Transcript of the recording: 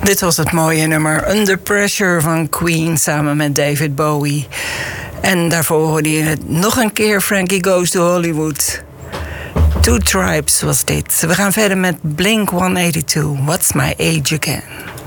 Dit was het mooie nummer Under Pressure van Queen samen met David Bowie. En daarvoor hoorde je het nog een keer Frankie Goes to Hollywood. Two Tribes was dit. We gaan verder met Blink-182. What's My Age Again?